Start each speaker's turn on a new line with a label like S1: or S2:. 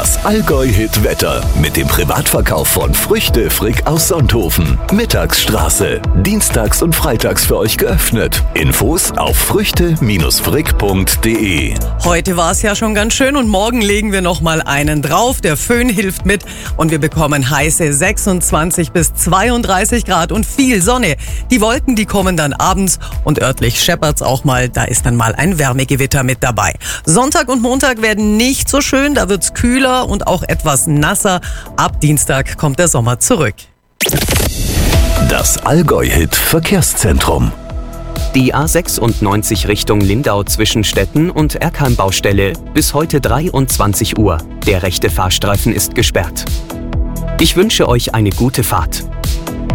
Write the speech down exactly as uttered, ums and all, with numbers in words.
S1: Das Allgäu-Hit-Wetter mit dem Privatverkauf von Früchte Frick aus Sonthofen. Mittagsstraße. Dienstags und freitags für euch geöffnet. Infos auf früchte frick punkt de.
S2: Heute war es ja schon ganz schön und morgen legen wir noch mal einen drauf. Der Föhn hilft mit und wir bekommen heiße sechsundzwanzig bis zweiunddreißig Grad und viel Sonne. Die Wolken, die kommen dann abends und örtlich scheppert's auch mal. Da ist dann mal ein Wärmegewitter mit dabei. Sonntag und Montag werden nicht so schön. Da wird's kühler und auch etwas nasser. Ab Dienstag kommt der Sommer zurück.
S1: Das Allgäu-Hit Verkehrszentrum.
S3: Die A sechsundneunzig Richtung Lindau zwischen Stetten und Erkheim-Baustelle bis heute dreiundzwanzig Uhr. Der rechte Fahrstreifen ist gesperrt. Ich wünsche euch eine gute Fahrt.